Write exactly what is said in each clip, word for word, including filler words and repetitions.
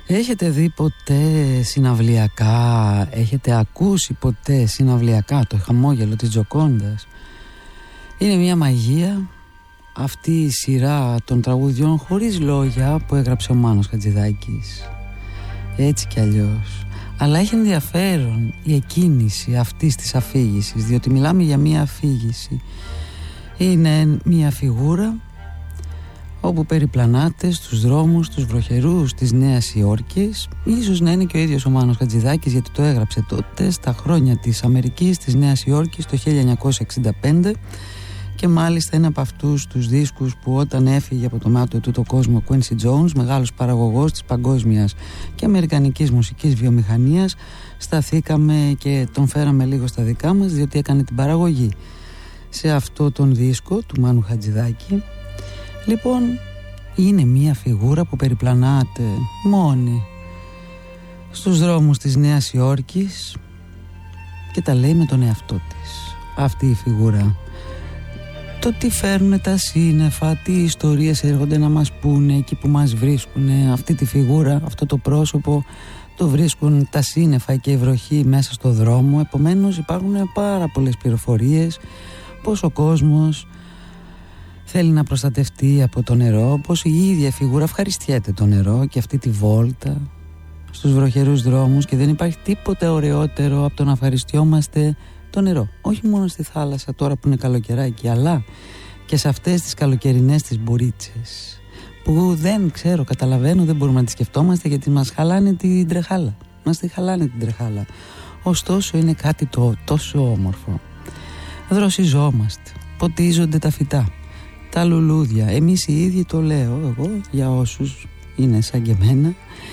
Έχετε δει ποτέ συναυλιακά, έχετε ακούσει ποτέ συναυλιακά το χαμόγελο της Τζοκόντας? Είναι μια μαγεία αυτή η σειρά των τραγουδιών χωρίς λόγια που έγραψε ο Μάνος Χατζηδάκης. Έτσι κι αλλιώς. Αλλά έχει ενδιαφέρον η εκκίνηση αυτής της αφήγησης, διότι μιλάμε για μια αφήγηση. Είναι μια φιγούρα όπου περιπλανάται στους δρόμους, τους βροχερούς της Νέας Υόρκης. Ίσως να είναι και ο ίδιος ο Μάνος Χατζηδάκης, γιατί το έγραψε τότε στα χρόνια της Αμερικής, της Νέας Υόρκης, το χίλια εννιακόσια εξήντα πέντε, και μάλιστα είναι από αυτούς τους δίσκους που όταν έφυγε από το μάτιο του το κόσμο ο Quincy Jones, μεγάλος παραγωγός της παγκόσμιας και αμερικανικής μουσικής βιομηχανίας, σταθήκαμε και τον φέραμε λίγο στα δικά μας, διότι έκανε την παραγωγή σε αυτό τον δίσκο του Μάνου Χατζηδάκη. Λοιπόν, είναι μια φιγούρα που περιπλανάται μόνη στους δρόμους της Νέας Υόρκης και τα λέει με τον εαυτό της. Αυτή η φιγούρα. Το τι φέρνουν τα σύννεφα, τι ιστορίες έρχονται να μας πούνε εκεί που μας βρίσκουν. Αυτή τη φιγούρα, αυτό το πρόσωπο το βρίσκουν τα σύννεφα και η βροχή μέσα στο δρόμο. Επομένως υπάρχουν πάρα πολλές πληροφορίες πως ο κόσμος θέλει να προστατευτεί από το νερό, πως η ίδια φιγούρα ευχαριστιέται το νερό και αυτή τη βόλτα στους βροχερούς δρόμους, και δεν υπάρχει τίποτα ωραιότερο από το να ευχαριστιόμαστε το νερό. Όχι μόνο στη θάλασσα τώρα που είναι καλοκαιράκι, αλλά και σε αυτές τις καλοκαιρινές τις μπουρίτσες που δεν ξέρω, καταλαβαίνω, δεν μπορούμε να τις σκεφτόμαστε γιατί μας χαλάνε την τρεχάλα. Μας τη χαλάνε την τρεχάλα. Ωστόσο είναι κάτι το τόσο όμορφο. Δροσιζόμαστε, ποτίζονται τα φυτά, τα λουλούδια. Εμείς οι ίδιοι, το λέω εγώ για όσους είναι σαν και εμένα.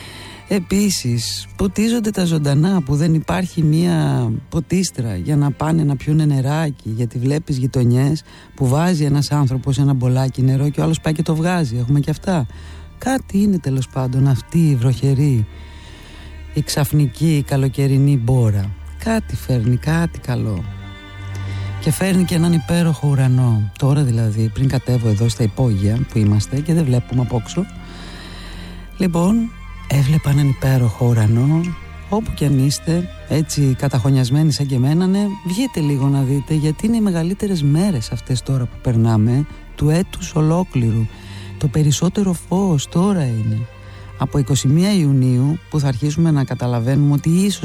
Επίσης ποτίζονται τα ζωντανά που δεν υπάρχει μία ποτίστρα για να πάνε να πιούνε νεράκι, γιατί βλέπεις γειτονιές που βάζει ένας άνθρωπος ένα μπολάκι νερό και ο άλλος πάει και το βγάζει. Έχουμε και αυτά. Κάτι είναι τέλος πάντων αυτή η βροχερή, η ξαφνική, η καλοκαιρινή μπόρα. Κάτι φέρνει, κάτι καλό. Και φέρνει και έναν υπέροχο ουρανό. Τώρα δηλαδή, πριν κατέβω εδώ στα υπόγεια που είμαστε και δεν βλέπουμε απόξω, λοιπόν, έβλεπα έναν υπέροχο ουρανό. Όπου κι αν είστε, έτσι καταχωνιασμένοι σαν και εμένα, ναι, βγείτε λίγο να δείτε, γιατί είναι οι μεγαλύτερες μέρες αυτές τώρα που περνάμε, του έτους ολόκληρου. Το περισσότερο φως τώρα είναι από εικοστή πρώτη Ιουνίου, που θα αρχίσουμε να καταλαβαίνουμε ότι ίσως